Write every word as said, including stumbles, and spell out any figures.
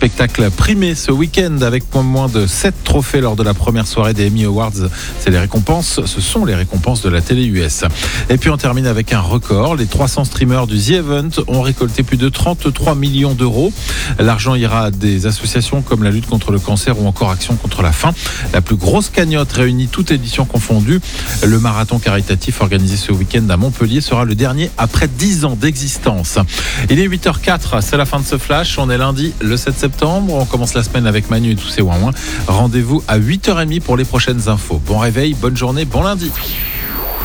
spectacle primé ce week-end avec pas moins de sept trophées lors de la première soirée des Emmy Awards. C'est les récompenses, ce sont les récompenses de la télé U S. Et puis on termine avec un record. Les trois cents streamers du The Event ont récolté plus de trente-trois millions d'euros. L'argent ira à des associations comme la lutte contre le cancer ou encore Action contre la faim. La plus grosse cagnotte réunie toute édition confondue. Le marathon caritatif organisé ce week-end à Montpellier sera le dernier après dix ans d'existence. Il est huit heures quatre, c'est la fin de ce flash. On est lundi le sept septembre. On commence la semaine avec Manu et tous ses ouin-ouin. Rendez-vous à huit heures trente pour les prochaines infos. Bon réveil, bonne journée, bon lundi.